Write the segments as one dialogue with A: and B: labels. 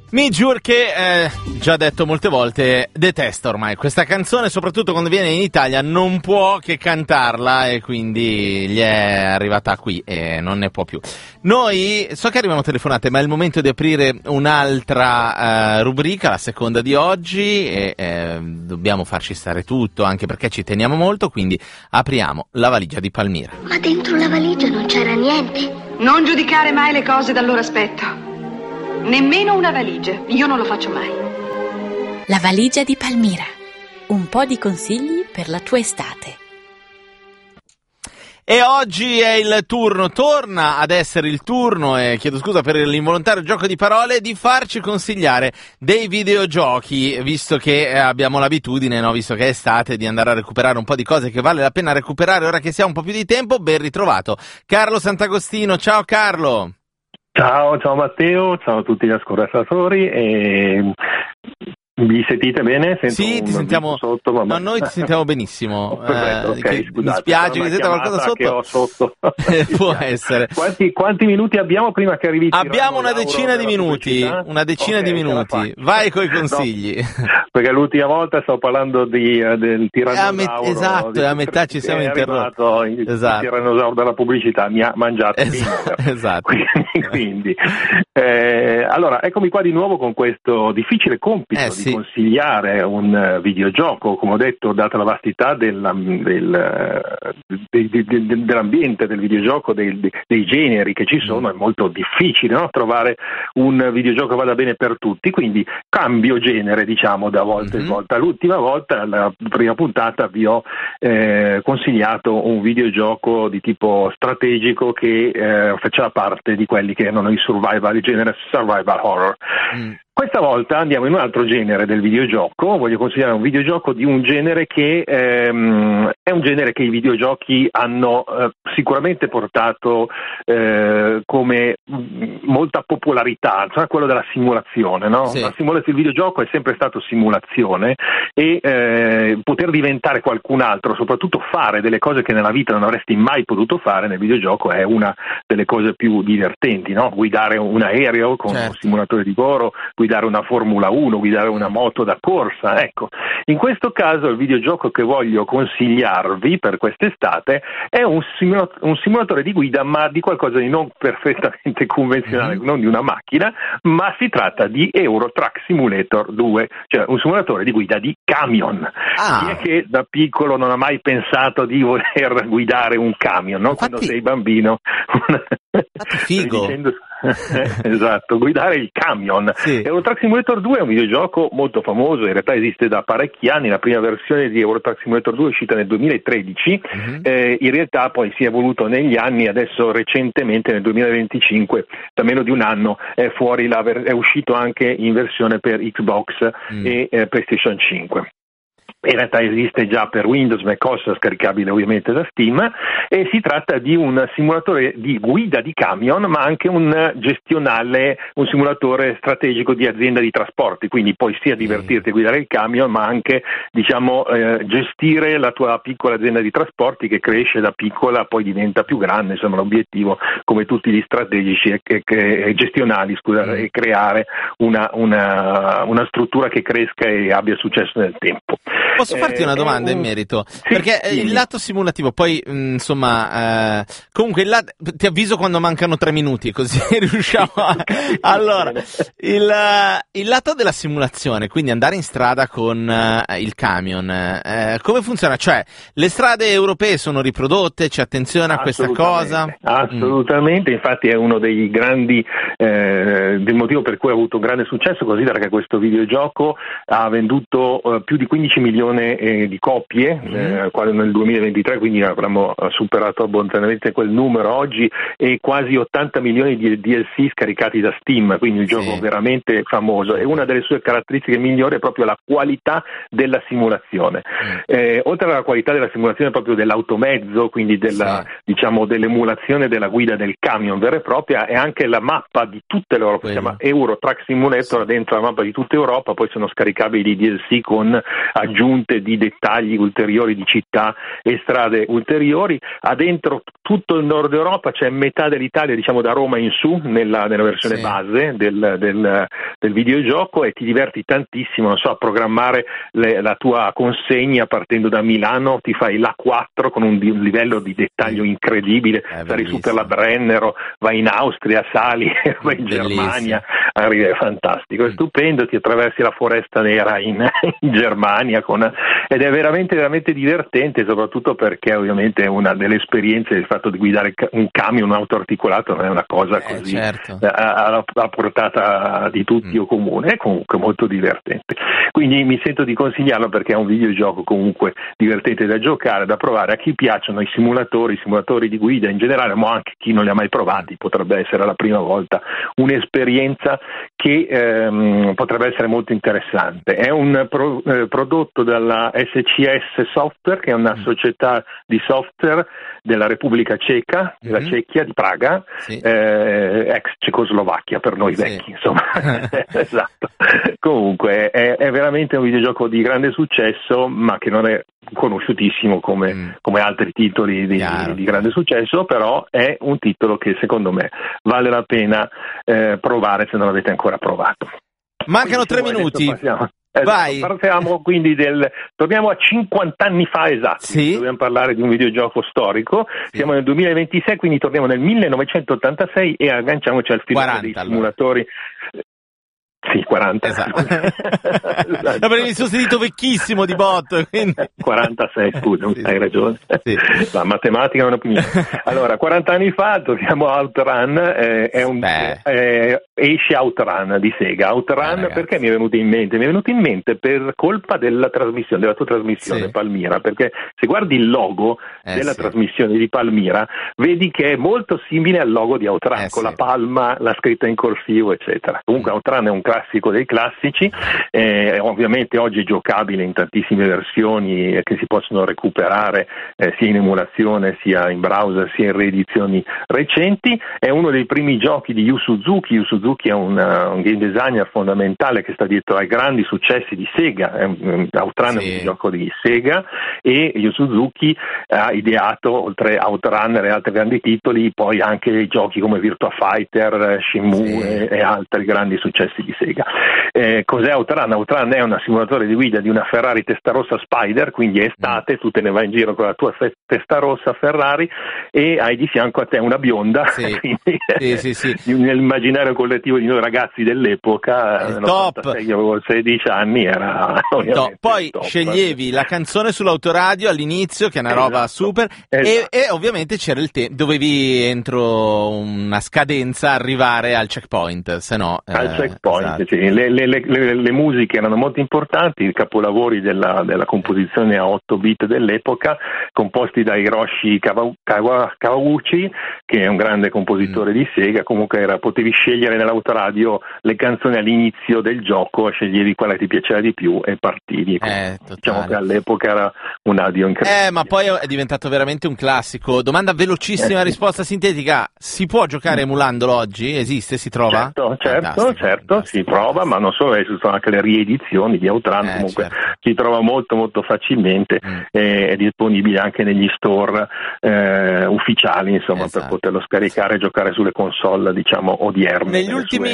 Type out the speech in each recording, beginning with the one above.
A: Mijur che, già detto molte volte, detesta ormai questa canzone, soprattutto quando viene in Italia, non può che cantarla e quindi gli è arrivata qui e non ne può più. Noi, so che arrivano telefonate, ma è il momento di aprire un'altra rubrica, la seconda di oggi, e dobbiamo farci stare tutto, anche perché ci teniamo molto, quindi apriamo la valigia di Palmira.
B: Ma dentro la valigia non c'era niente.
C: Non giudicare mai le cose dal loro aspetto. Nemmeno una valigia, io non lo faccio mai.
D: La valigia di Palmira. Un po' di consigli per la tua estate.
A: E oggi è il turno, torna ad essere il turno, e chiedo scusa per l'involontario gioco di parole, di farci consigliare dei videogiochi, visto che abbiamo l'abitudine, no, visto che è estate, di andare a recuperare un po' di cose che vale la pena recuperare ora che si ha un po' più di tempo. Ben ritrovato Carlo Sant'Agostino. Ciao Carlo.
E: Ciao Matteo, ciao a tutti gli ascoltatori. Mi sentite bene?
A: Sì, ti sentiamo sotto, no, noi ti sentiamo benissimo.
E: Perfetto, okay, scusate,
A: mi spiace che senta qualcosa sotto.
E: Che ho sotto.
A: Può essere.
E: Quanti minuti abbiamo prima che arrivi?
A: Abbiamo una decina di minuti. Vai coi consigli.
E: No, perché l'ultima volta stavo parlando del tirannosauro.
A: Esatto, a metà ci siamo interrotti.
E: Esatto. Il tirannosauro della pubblicità mi ha mangiato.
A: Esatto.
E: Quindi allora, eccomi qua di nuovo con questo difficile compito di consigliare un videogioco. Come ho detto, data la vastità dell'ambiente del videogioco, dei generi che ci sono, è molto difficile, no? Trovare un videogioco che vada bene per tutti, quindi cambio genere, diciamo, da volta in volta. L'ultima volta, la prima puntata, vi ho consigliato un videogioco di tipo strategico che faceva parte di quelli che erano il genere survival horror. Questa volta andiamo in un altro genere del videogioco. Voglio consigliare un videogioco di un genere che è un genere che i videogiochi hanno sicuramente portato come molta popolarità, cioè quello della simulazione, no?
A: Sì.
E: Il videogioco è sempre stato simulazione e poter diventare qualcun altro, soprattutto fare delle cose che nella vita non avresti mai potuto fare nel videogioco, è una delle cose più divertenti, no? Guidare un aereo con un simulatore di volo, guidare una Formula 1, guidare una moto da corsa. Ecco, in questo caso il videogioco che voglio consigliarvi per quest'estate è un simulatore di guida, ma di qualcosa di non perfettamente convenzionale, non di una macchina, ma si tratta di Euro Truck Simulator 2, cioè un simulatore di guida di camion. Chi è che da piccolo non ha mai pensato di voler guidare un camion, no? Quando sei bambino.
A: Figo.
E: Esatto, guidare il camion. Euro Truck Simulator 2 è un videogioco molto famoso, in realtà esiste da parecchi anni. La prima versione di Euro Truck Simulator 2 è uscita nel 2013, in realtà poi si è evoluto negli anni, adesso recentemente nel 2025, da meno di un anno, è uscito anche in versione per Xbox e PlayStation 5. In realtà esiste già per Windows, macOS, scaricabile ovviamente da Steam, e si tratta di un simulatore di guida di camion, ma anche un gestionale, un simulatore strategico di azienda di trasporti, quindi puoi sia divertirti a guidare il camion, ma anche, diciamo, gestire la tua piccola azienda di trasporti che cresce da piccola, poi diventa più grande. Insomma, l'obiettivo, come tutti gli strategici e gestionali, è creare una struttura che cresca e abbia successo nel tempo.
A: Posso farti una domanda in merito? Perché il lato simulativo, poi insomma, comunque ti avviso quando mancano 3 minuti, così riusciamo Allora, il lato della simulazione, quindi andare in strada con il camion, come funziona? Cioè, le strade europee sono riprodotte, c'è attenzione a questa cosa?
E: Assolutamente, infatti è uno dei grandi del motivo per cui ha avuto un grande successo. Considera che questo videogioco ha venduto più di 15 milioni di copie nel 2023, quindi avremmo superato abbondantemente quel numero oggi, e quasi 80 milioni di DLC scaricati da Steam, quindi un gioco veramente famoso. E una delle sue caratteristiche migliori è proprio la qualità della simulazione. Oltre alla qualità della simulazione proprio dell'automezzo, quindi diciamo dell'emulazione della guida del camion vera e propria, è anche la mappa di tutta l'Europa, si chiama Euro Truck Simulator, dentro la mappa di tutta Europa. Poi sono scaricabili i DLC con aggiunte di dettagli ulteriori, di città e strade ulteriori. Ha dentro tutto il nord Europa, c'è metà dell'Italia, diciamo da Roma in su, nella versione base del videogioco, e ti diverti tantissimo, non so, a programmare la tua consegna partendo da Milano, ti fai l'A4 con un livello di dettaglio incredibile, sali su per la Brennero, vai in Austria, sali, vai in Germania, arrivi, è fantastico, è stupendo, ti attraversi la foresta nera in Germania ed è veramente veramente divertente, soprattutto perché ovviamente una delle esperienze, il fatto di guidare un camion, un auto articolato non è una cosa così a portata di tutti o comune, è comunque molto divertente, quindi mi sento di consigliarlo perché è un videogioco comunque divertente da giocare, da provare. A chi piacciono i simulatori di guida in generale, ma anche chi non li ha mai provati, potrebbe essere la prima volta un'esperienza che potrebbe essere molto interessante. È un prodotto dalla SCS Software, che è una società di software della Repubblica Ceca, della Cecchia, di Praga, ex Cecoslovacchia per noi vecchi, insomma. Esatto. Comunque è veramente un videogioco di grande successo, ma che non è conosciutissimo come altri titoli di grande successo, però è un titolo che secondo me vale la pena provare se non l'avete ancora provato.
A: Mancano 3 minuti. Vai.
E: Partiamo quindi torniamo a 50 anni fa esatti, dobbiamo parlare di un videogioco storico, siamo nel 2026, quindi torniamo nel 1986 e agganciamoci al filone dei simulatori. Sì, 40.
A: Esatto. No, perché mi sono sentito vecchissimo di botto. Quindi...
E: 46, scusa, hai ragione. La matematica non è più niente. Allora, 40 anni fa, torniamo a Outrun, esce Outrun di Sega. Outrun perché mi è venuto in mente? Mi è venuto in mente per colpa della tua trasmissione Palmira, perché se guardi il logo della trasmissione di Palmira, vedi che è molto simile al logo di Outrun, con la palma, la scritta in corsivo, eccetera. Comunque Outrun è un classico dei classici, ovviamente oggi è giocabile in tantissime versioni che si possono recuperare sia in emulazione, sia in browser, sia in riedizioni recenti. È uno dei primi giochi di Yu Suzuki. Yu Suzuki è un game designer fondamentale che sta dietro ai grandi successi di Sega. Outrun è un gioco di Sega e Yu Suzuki ha ideato, oltre a Outrun e altri grandi titoli, poi anche giochi come Virtua Fighter, Shenmue e altri grandi successi di Sega. Cos'è Outrun? Outrun è un simulatore di guida di una Ferrari Testarossa Spider, quindi è estate, tu te ne vai in giro con la tua Testarossa Ferrari e hai di fianco a te una bionda, quindi nell'immaginario collettivo di noi ragazzi dell'epoca, io avevo 16 anni, era
A: poi sceglievi la canzone sull'autoradio all'inizio, che è una roba super, e ovviamente c'era il tempo, dovevi entro una scadenza arrivare al checkpoint, se no
E: al checkpoint. Le musiche erano molto importanti, i capolavori della composizione a 8 bit dell'epoca, composti da Hiroshi Kawauchi, che è un grande compositore di Sega. Comunque potevi scegliere nell'autoradio le canzoni all'inizio del gioco, sceglievi quella che ti piaceva di più e partivi. Diciamo che all'epoca era un audio incredibile.
A: Ma poi è diventato veramente un classico. Domanda velocissima, risposta sintetica: si può giocare emulandolo oggi? Esiste? Si trova?
E: Certo, si prova, ma non solo, ci sono anche le riedizioni di Outrun, comunque si trova molto molto facilmente, è disponibile anche negli store ufficiali, insomma, per poterlo scaricare e giocare sulle console, diciamo, odierne.
A: Negli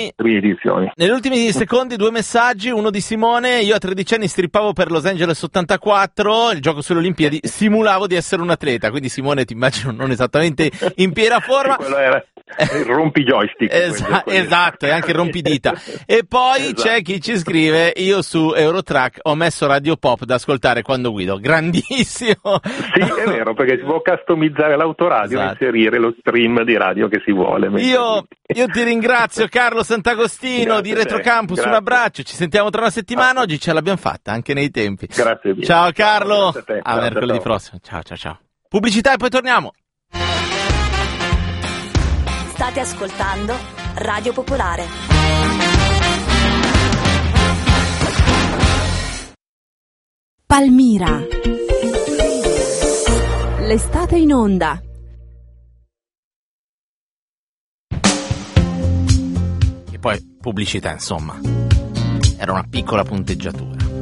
A: ultimi secondi 2 messaggi, uno di Simone: io a 13 anni strippavo per Los Angeles 84, il gioco sulle Olimpiadi, simulavo di essere un atleta, quindi Simone ti immagino non esattamente in piena forma.
E: Quello era rompi joystick.
A: Esatto, e anche rompidita. E poi c'è chi ci scrive: io su Eurotrack ho messo Radio Pop da ascoltare quando guido. Grandissimo.
E: Sì, è vero, perché si può customizzare l'autoradio e inserire lo stream di radio che si vuole.
A: Io ti ringrazio, Carlo Sant'Agostino di Retrocampus. Un abbraccio, ci sentiamo tra una settimana. Oggi ce l'abbiamo fatta anche nei tempi.
E: Grazie mille.
A: Ciao Carlo, a mercoledì prossimo. Ciao. Pubblicità e poi torniamo.
F: State ascoltando Radio Popolare.
G: Palmira. L'estate in onda.
A: E poi pubblicità, insomma. Era una piccola punteggiatura.